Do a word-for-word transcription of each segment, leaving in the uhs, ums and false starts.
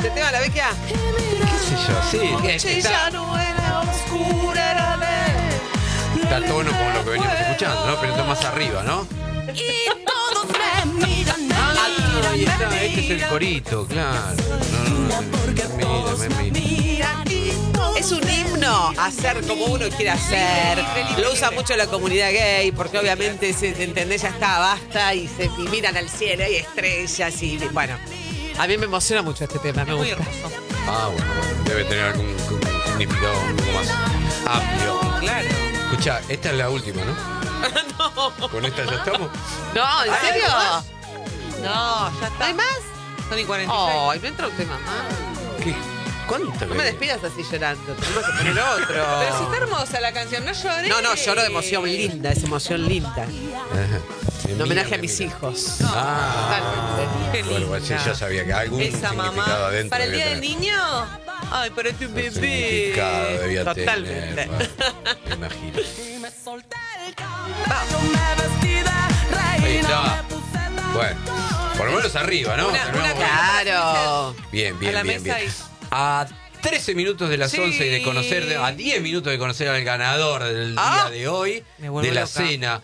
este tema, la Vecchia? ¿Qué sé yo? Sí, Noche está, ya no era oscura, era de... está a tono con lo que venimos escuchando, ¿no? Pero está más arriba, ¿no? Y todos me miran. Ah, y está, este es el corito, claro. No, no, mira, me mira. Es un himno a hacer como uno quiere hacer. Lo usa mucho la comunidad gay porque obviamente, se, ¿entendés? Ya está, basta y se y miran al cielo, hay estrellas y bueno. A mí me emociona mucho este tema, me Muy gusta. hermoso. Ah, bueno, bueno, debe tener algún, algún significado un poco más amplio. Claro. Escucha, esta es la última, ¿no? No. ¿Con esta ya estamos? No, ¿en serio? No, ya ¿No está. hay más? Son y cuarenta y seis. Ay, no entra un tema más. ¿Qué? ¿Cuánto? No me despidas así llorando, tenemos que poner otro. Pero si está hermosa la canción, no lloré. No, no, lloro de emoción linda, es emoción linda. Ajá. En homenaje a Mira, mis mira. hijos. Ah, Qué bueno, bueno, sí, linda. yo sabía que algún Esa significado mamá. adentro ¿Para el debía día del tener. niño? Ay, para tu Un bebé. significado debía Totalmente. tener, va. Me imagino. Ahí está. Bueno, por lo menos arriba, ¿no? Una- Tenemos- una Claro. Bien, bien, A la bien, mesa bien. y- A trece minutos de las Sí. once y de conocer, a diez minutos de conocer al ganador del Ah. día de hoy, Me vuelvo de la loca. cena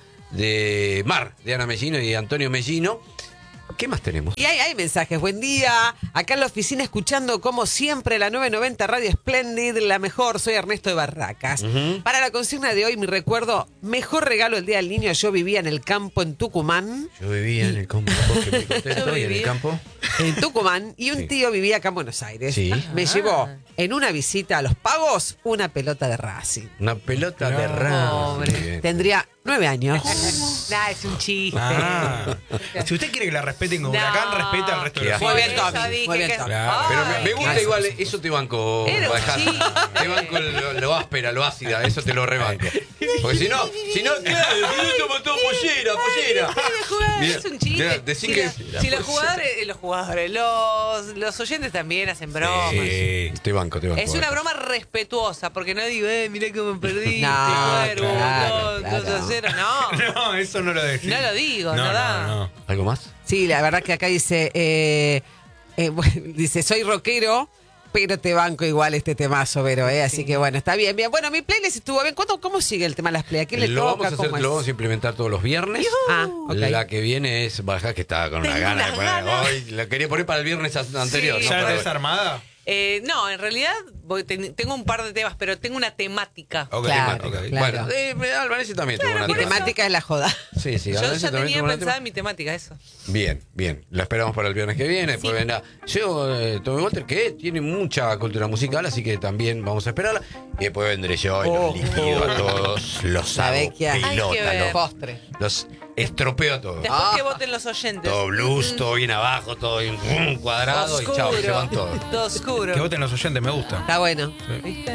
de Mar, de Ana Mellino y de Antonio Mellino. ¿Qué más tenemos? Y hay, hay mensajes. Buen día. Acá en la oficina escuchando como siempre la nueve noventa Radio Splendid, la mejor. Soy Ernesto de Barracas. Ujú. Para la consigna de hoy, mi recuerdo, mejor regalo el día del niño. Yo vivía en el campo en Tucumán. Yo vivía en el campo, bosque muy contento, Yo y en el vivía. campo. En Tucumán. Y un Sí. tío vivía acá en Buenos Aires. Sí. Me Ah. llevó en una visita a Los Pagos una pelota de Racing. Una pelota de ramo. Pobre. Tendría nueve años. Nah, es un chiste. Ah. Si usted quiere que la respeten como No. huracán, respeta al resto de Qué los asco. Muy hijos. bien, Por eso Tommy. dije Muy bien, que- Tommy. Claro. Pero me, Ay, me gusta qué- igual, eso te banco. Era un Alejandro. chiste. Te banco lo, lo áspera, lo ácida, eso te lo rebanco. Porque si no, si no, claro, si no somos todos pollera, pollera. Mira, Es un chiste. mira, decí si que- la- si los jugadores, eh, los jugadores, los, los oyentes también hacen bromas. Sí, te banco, te banco. Es una broma respetuosa, porque no digo, eh, mirá cómo perdiste, No, cuervo, claro, dos, claro. dos a cero. No, No, eso no lo decís. no lo digo, No, no, da. no, no. ¿Algo más? Sí, la verdad que acá dice, eh, eh, bueno, dice, soy rockero, pero te banco igual este temazo, Vero, ¿eh? Así que bueno, está bien, bien. Bueno, mi playlist estuvo bien. ¿Cuándo, ¿Cómo sigue el tema de las play? ¿A quién le Lo toca? vamos a hacer, ¿Cómo lo es? vamos a implementar todos los viernes. Ah, ok. La que viene es Baja, que estaba con una Tengo gana de unas poner. ganas. Hoy la quería poner para el viernes anterior. Sí. ¿no? ¿Ya Para- está desarmada? Eh, no, en realidad voy- ten- tengo un par de temas, pero tengo una temática. Ok, Claro, ok. claro. Bueno, eh, Albanese también tuvo una Mi por eso. temática es la joda. Sí, sí, Yo Albanese ya también tenía tuvo una pensada tema- en mi temática, eso. Bien, bien. La esperamos para el viernes que viene. Después vendrá. Yo, eh, Tommy Walter, que tiene mucha cultura musical, así que también vamos a esperarla. Y después vendré yo y Oh, los liquido a todos. Los La hago vecchia. Hay que pelota, ver. los, Postre. los estropeo a todos. Después Ah. que voten los oyentes. Todo blues, todo bien abajo, todo bien mm, cuadrado y chao, se van todos. Todo oscuro. Que voten los oyentes, me gusta. Está bueno. ¿Viste?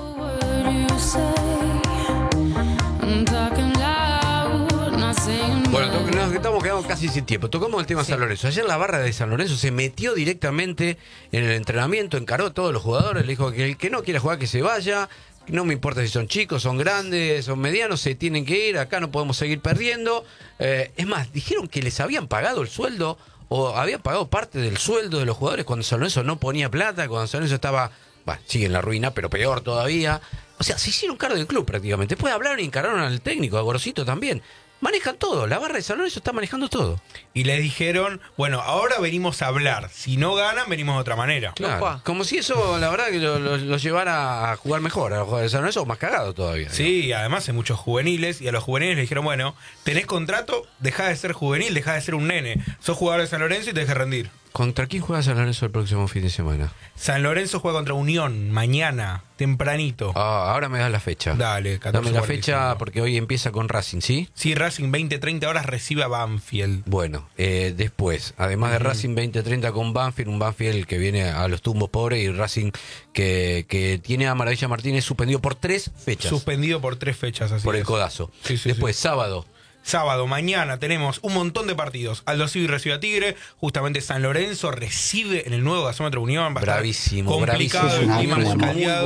Bueno, to- nos estamos quedando casi sin tiempo. Tocamos el tema San Lorenzo. Ayer la barra de San Lorenzo se metió directamente en el entrenamiento, encaró a todos los jugadores, le dijo que el que no quiera jugar que se vaya. No me importa si son chicos, son grandes, son medianos, se tienen que ir, acá no podemos seguir perdiendo. Eh, es más, dijeron que les habían pagado el sueldo o habían pagado parte del sueldo de los jugadores cuando San Lorenzo no ponía plata, cuando San Lorenzo estaba, bueno, sigue en la ruina, pero peor todavía. O sea, se hicieron cargo del club prácticamente. Después hablaron y encararon al técnico, a Gorosito también. Manejan todo, la barra de San Lorenzo está manejando todo. Y les dijeron, bueno, ahora venimos a hablar. Si no ganan, venimos de otra manera. Claro. Opa. Como si eso, la verdad, que lo, lo- lo llevara a jugar mejor. A los jugadores de San Lorenzo más cagado todavía. Sí, y además hay muchos juveniles y a los juveniles le dijeron, bueno, tenés contrato, dejá de ser juvenil, dejá de ser un nene. Sos jugador de San Lorenzo y te dejás rendir. ¿Contra quién juega San Lorenzo el próximo fin de semana? San Lorenzo juega contra Unión mañana, tempranito. Ah, ahora me das la fecha. Dale, catorce Dame la cuarenta y fecha cinco. porque hoy empieza con Racing, ¿sí? Sí, Racing veinte treinta horas recibe a Banfield. Bueno, eh, después, además de Racing veinte treinta con Banfield, un Banfield que viene a los tumbos pobres y Racing que, que tiene a Maravilla Martínez suspendido por tres fechas. Suspendido por tres fechas, así por el es. codazo. Sí, sí, después, sábado. Sábado, mañana tenemos un montón de partidos. Aldo Civi recibe a Tigre. Justamente San Lorenzo recibe en el nuevo gasómetro Unión. Va a estar Bravísimo, complicado, bravísimo. el clima Muy muy buen- caldeado.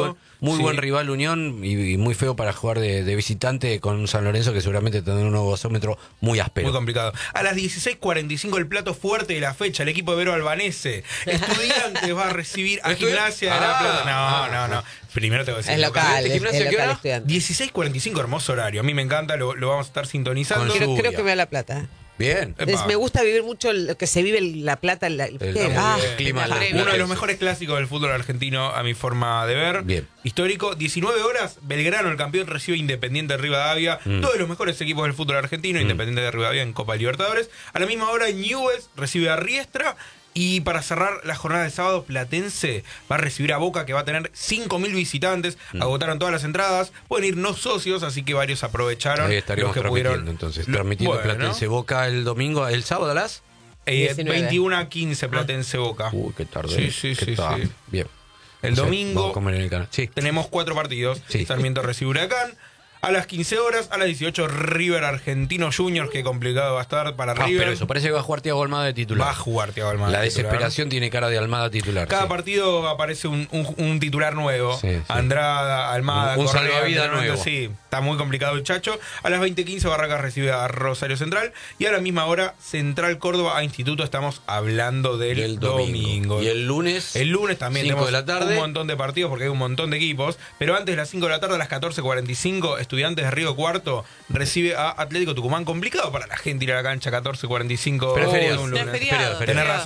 Muy Sí. buen rival Unión y, y muy feo para jugar de, de visitante con un San Lorenzo que seguramente tendrá un nuevo gasómetro muy áspero. Muy complicado. A las dieciséis cuarenta y cinco el plato fuerte de la fecha, el equipo de Vero Albanese. Estudiantes va a recibir a ¿Estudiantes? Gimnasia de La Ah, Plata. No, ah, no, no. Primero te voy a decir. Es local, es, ¿Gimnasia es qué local hora? estudiante. dieciséis cuarenta y cinco, hermoso horario. A mí me encanta, lo, lo vamos a estar sintonizando. Con Creo, lluvia. creo que me da La Plata. Bien. Epa. Es- me gusta vivir mucho lo que se vive en La Plata. en la- El- ¿qué? el Ah, clima, la la- previa. Uno de los mejores clásicos del fútbol argentino, a mi forma de ver. Bien. Histórico, diecinueve horas, Belgrano, el campeón, recibe Independiente de Rivadavia. Mm. Todos los mejores equipos del fútbol argentino, Independiente de Rivadavia en Copa Libertadores. A la misma hora, Newell's recibe a Riestra. Y para cerrar la jornada del sábado, Platense va a recibir a Boca, que va a tener cinco mil visitantes. Mm. Agotaron todas las entradas. Pueden ir no socios, así que varios aprovecharon. Ahí estaríamos los que transmitiendo pudieron. entonces. Lo- Transmitiendo bueno, Platense Boca el domingo, el sábado a las. eh, diecinueve. veintiuno a quince Platense Boca. Uy, qué tarde. Sí, sí, qué sí, tarde. sí. Bien. El No sé, domingo- vamos a comer en el canal. Sí. Tenemos cuatro partidos. Sí. Sarmiento recibe Huracán. A las quince horas, a las dieciocho, River Argentino Juniors. Qué complicado va a estar para Ah, River. pero eso, parece que va a jugar Thiago Almada de titular. Va a jugar Thiago Almada. La titular. desesperación tiene cara de Almada titular. Cada sí. partido aparece un, un- un titular nuevo. Sí, sí. Andrada, Almada, Un- un Correa, salvavidas Andrada, nuevo. Sí, está muy complicado el chacho. A las veinte quince Barracas recibe a Rosario Central. Y a la misma hora, Central Córdoba a Instituto. Estamos hablando del, Del domingo. domingo. Y el lunes. El lunes también cinco tenemos de la tarde. un montón de partidos porque hay un montón de equipos. Pero antes de las cinco de la tarde, a las catorce cuarenta y cinco, Estudiantes de Río Cuarto recibe a Atlético Tucumán. Complicado para la gente ir a la cancha catorce cuarenta y cinco. Pero oh, feriado. un Es lunes. feriado, Feriado, Tenés feriado. razón.